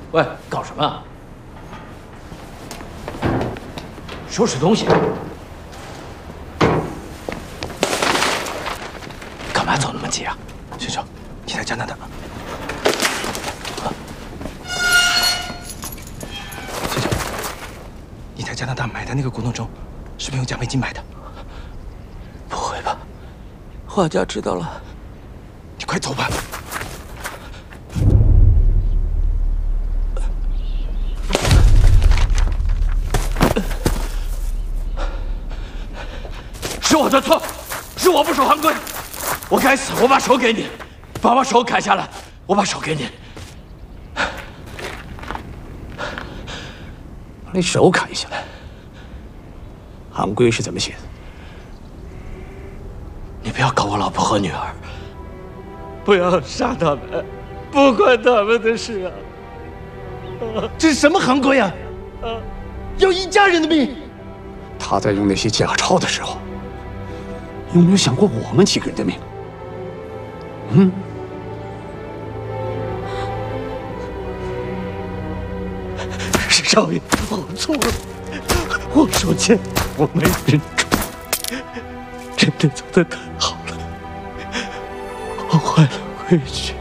喂，搞什么啊？收拾东西。干嘛走那么急啊？ 先生，你在加拿大？先生，你在加拿大买的那个古董钟，是不是用假美金买的？ 不会吧？画家知道了。 你快走吧。 是我的错，是我不守行规，我该死！我把手给你，把手砍下来，我把手给你。 把你手砍下来，行规是怎么写的？ 你不要搞我老婆和女儿，不要杀他们，不关他们的事啊！ 这是什么行规啊？要一家人的命！ 他在用那些假钞的时候，有没有想过我们几个人的命？嗯？ 少爷，我错了，我手欠，我没忍住，真的做得太好了，我坏了规矩。